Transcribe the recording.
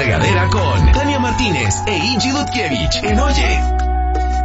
regadera con Tania Martínez e Iggy Dutkiewicz en Oye.